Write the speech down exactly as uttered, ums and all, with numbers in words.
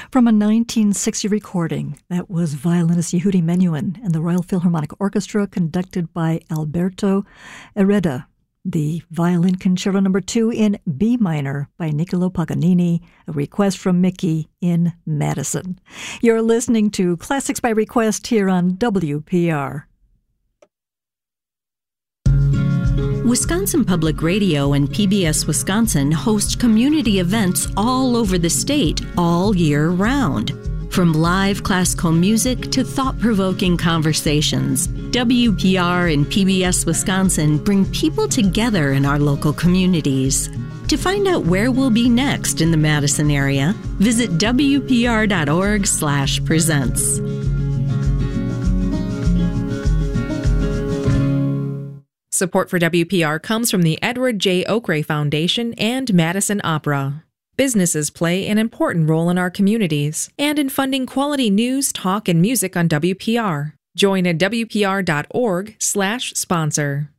From a nineteen sixty recording, that was violinist Yehudi Menuhin and the Royal Philharmonic Orchestra, conducted by Alberto Herrera. The Violin Concerto Number two in B minor by Niccolo Paganini, a request from Mickey in Madison. You're listening to Classics by Request here on W P R. Wisconsin Public Radio and P B S Wisconsin host community events all over the state all year round. From live classical music to thought-provoking conversations, W P R and P B S Wisconsin bring people together in our local communities. To find out where we'll be next in the Madison area, visit W P R dot org slash presents. Support for W P R comes from the Edward J. Oakray Foundation and Madison Opera. Businesses play an important role in our communities and in funding quality news, talk, and music on W P R. Join at W P R dot org slash sponsor.